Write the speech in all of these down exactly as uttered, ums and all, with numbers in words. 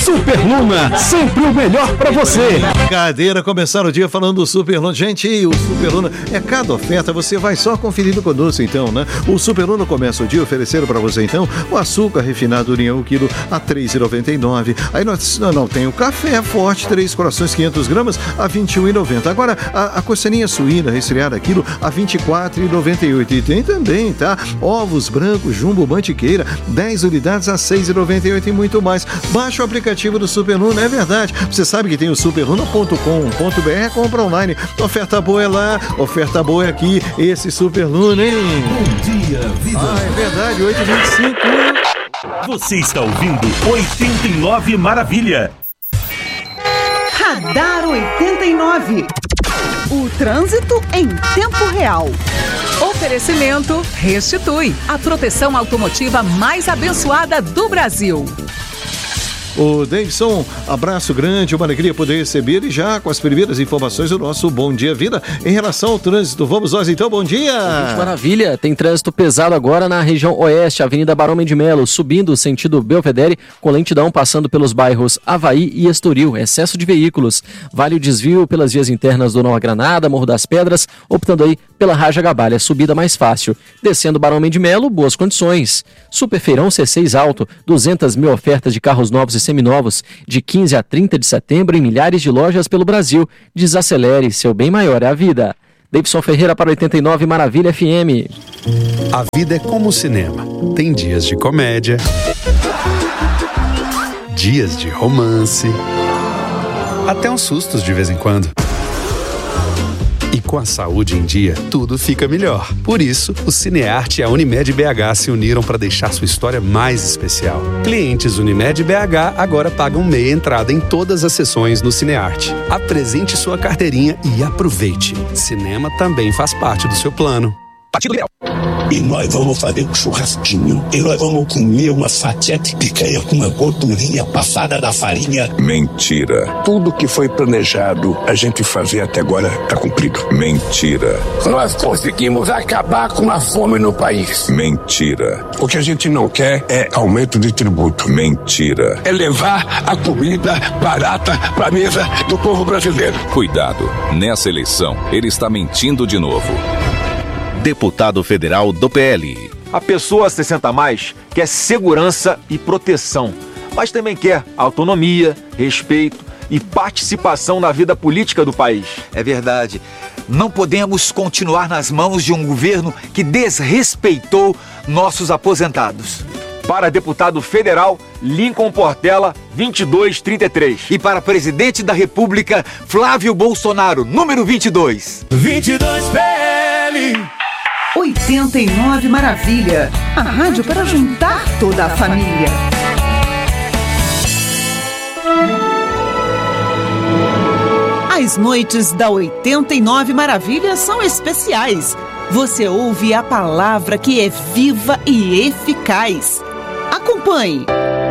Super Luna, sempre o melhor pra você. Cadeira, começar o dia falando do Super Luna. Gente, o Super Luna é cada oferta, você vai só conferindo conosco então, né? O Super Luna começa o dia oferecendo pra você então o açúcar refinado União, o quilo a três reais e noventa e nove centavos. Aí nós, não, não, tem o café forte, três corações, quinhentas gramas a vinte e um reais e noventa centavos. Agora, a, a costelinha suína resfriada, quilo a vinte e quatro reais e noventa e oito centavos. E tem também, tá? Ovos brancos, jumbo, mantiqueira, dez unidades a seis reais e noventa e oito centavos e muito mais. Baixa o aplicativo do Super Luna, é verdade. Você sabe que tem o superluna ponto com ponto b r, compra online. Oferta boa é lá, oferta boa é aqui. Esse Super Luna, hein? Bom dia, vida. Ah, é verdade, oito e vinte e cinco. Você está ouvindo oitenta e nove Maravilha. Radar oitenta e nove. O trânsito em tempo real. Oferecimento Restitui, a proteção automotiva mais abençoada do Brasil. O Davidson, abraço grande, uma alegria poder receber ele já com as primeiras informações do nosso Bom Dia Vida em relação ao trânsito. Vamos nós então, bom dia! Maravilha, tem trânsito pesado agora na região oeste, Avenida Barão Mendes de Melo, subindo sentido Belvedere, com lentidão passando pelos bairros Avaí e Estoril, excesso de veículos. Vale o desvio pelas vias internas do Nova Granada, Morro das Pedras, optando aí pela Raja Gabalha, subida mais fácil. Descendo Barão Mendes de Melo, boas condições. Superfeirão C seis Alto, duzentas mil ofertas de carros novos e seminovos, de quinze a trinta de setembro em milhares de lojas pelo Brasil. Desacelere, seu bem maior é a vida. Davidson Ferreira para oitenta e nove Maravilha F M. A vida é como o cinema. Tem dias de comédia, dias de romance, até uns sustos de vez em quando. E com a saúde em dia, tudo fica melhor. Por isso, o Cinearte e a Unimed B H se uniram para deixar sua história mais especial. Clientes Unimed B H agora pagam meia entrada em todas as sessões no Cinearte. Apresente sua carteirinha e aproveite. Cinema também faz parte do seu plano. Partido Liberal. E nós vamos fazer um churrasquinho. E nós vamos comer uma fatia de picanha com uma gordurinha passada da farinha. Mentira. Tudo que foi planejado a gente fazer até agora está cumprido. Mentira. Nós conseguimos acabar com a fome no país. Mentira. O que a gente não quer é aumento de tributo. Mentira. É levar a comida barata para a mesa do povo brasileiro. Cuidado. Nessa eleição, ele está mentindo de novo. Deputado federal do P L. A pessoa sessenta a mais quer segurança e proteção, mas também quer autonomia, respeito e participação na vida política do país. É verdade. Não podemos continuar nas mãos de um governo que desrespeitou nossos aposentados. Para deputado federal, Lincoln Portela, vinte e dois trinta e três. E para presidente da República, Flávio Bolsonaro, número vinte e dois. vinte e dois P L. oitenta e nove Maravilha, a rádio para juntar toda a família. As noites da oitenta e nove Maravilha são especiais. Você ouve a palavra que é viva e eficaz. Acompanhe.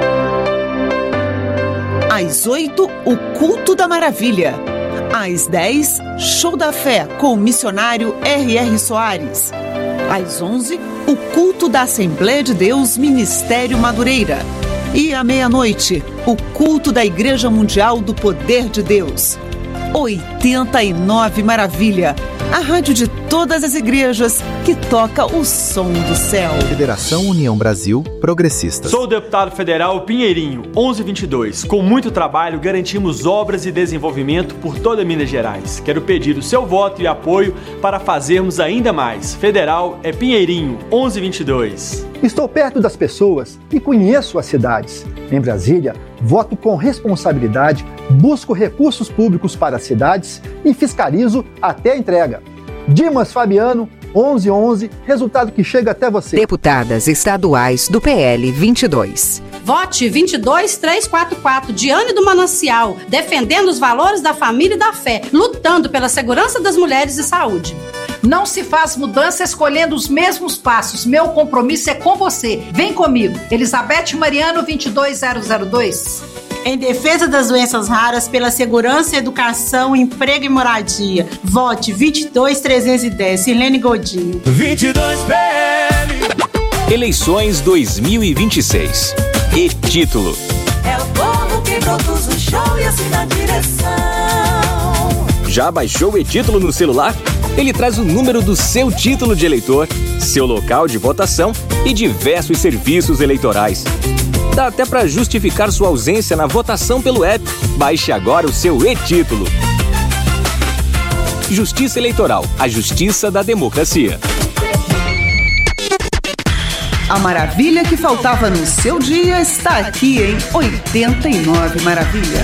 Às oito, o Culto da Maravilha. Às dez, Show da Fé com o missionário R R Soares. Às onze, o Culto da Assembleia de Deus Ministério Madureira. E à meia-noite, o Culto da Igreja Mundial do Poder de Deus. oitenta e nove Maravilha, a rádio de todas as igrejas que toca o som do céu. Federação União Brasil Progressistas. Sou o deputado federal Pinheirinho, onze vinte e dois. Com muito trabalho, garantimos obras e desenvolvimento por toda Minas Gerais. Quero pedir o seu voto e apoio para fazermos ainda mais. Federal é Pinheirinho, onze vinte e dois. Estou perto das pessoas e conheço as cidades. Em Brasília, voto com responsabilidade, busco recursos públicos para as cidades e fiscalizo até a entrega. Dimas Fabiano, onze onze, resultado que chega até você. Deputadas estaduais do P L vinte e dois. Vote vinte e dois trezentos e quarenta e quatro, Diane do Manancial, defendendo os valores da família e da fé, lutando pela segurança das mulheres e saúde. Não se faz mudança escolhendo os mesmos passos. Meu compromisso é com você. Vem comigo. Elizabeth Mariano, vinte e dois zero zero dois. Em defesa das doenças raras, pela segurança, educação, emprego e moradia. Vote vinte e dois trezentos e dez, Silene Godinho. vinte e dois P L. Eleições dois mil e vinte e seis. E título: É o povo que Quem produz o show e assina a direção. Já baixou o e-título no celular? Ele traz o número do seu título de eleitor, seu local de votação e diversos serviços eleitorais. Dá até para justificar sua ausência na votação pelo app. Baixe agora o seu e-título. Justiça Eleitoral, a justiça da democracia. A maravilha que faltava no seu dia está aqui em oitenta e nove Maravilha.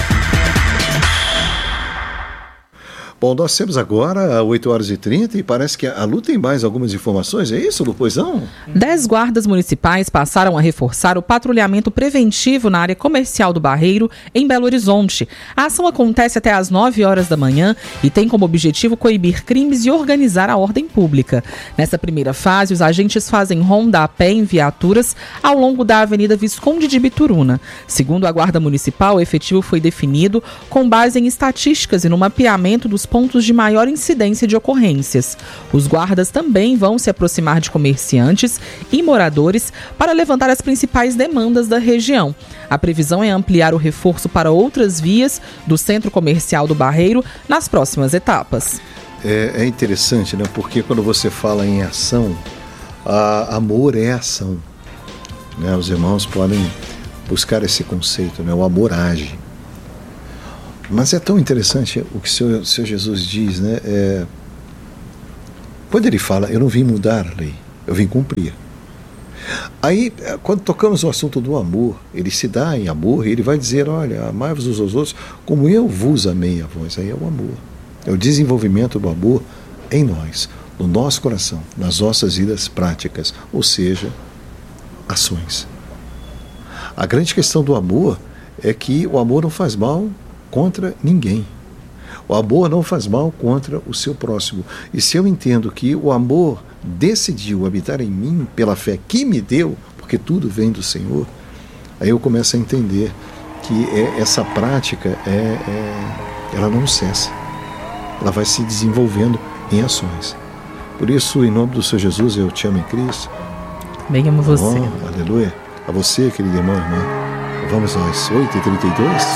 Bom, nós temos agora oito horas e trinta e parece que a Lu tem mais algumas informações. É isso, Lu? Pois não? Dez guardas municipais passaram a reforçar o patrulhamento preventivo na área comercial do Barreiro, em Belo Horizonte. A ação acontece até às nove horas da manhã e tem como objetivo coibir crimes e organizar a ordem pública. Nessa primeira fase, os agentes fazem ronda a pé em viaturas ao longo da Avenida Visconde de Bituruna. Segundo a Guarda Municipal, o efetivo foi definido com base em estatísticas e no mapeamento dos pontos de maior incidência de ocorrências. Os guardas também vão se aproximar de comerciantes e moradores para levantar as principais demandas da região. A previsão é ampliar o reforço para outras vias do Centro Comercial do Barreiro nas próximas etapas. É, é interessante, né? Porque quando você fala em ação, a, amor é ação. Né? Os irmãos podem buscar esse conceito, né? O amor age. Mas é tão interessante o que o Senhor, o Senhor Jesus diz, né? É, quando ele fala, eu não vim mudar a lei, eu vim cumprir. Aí, quando tocamos no assunto do amor, ele se dá em amor e ele vai dizer, olha, amai-vos uns aos outros como eu vos amei a vós. Aí é o amor, é o desenvolvimento do amor em nós, no nosso coração, nas nossas vidas práticas, ou seja, ações. A grande questão do amor é que o amor não faz mal contra ninguém. O amor não faz mal contra o seu próximo. E se eu entendo que o amor decidiu habitar em mim pela fé que me deu, porque tudo vem do Senhor, aí eu começo a entender que é, essa prática, é, é, ela não cessa. Ela vai se desenvolvendo em ações. Por isso, em nome do Senhor Jesus, eu te amo em Cristo. Bem amo você. Oh, aleluia. A você, querida irmã, irmã. Vamos às oito e trinta e dois.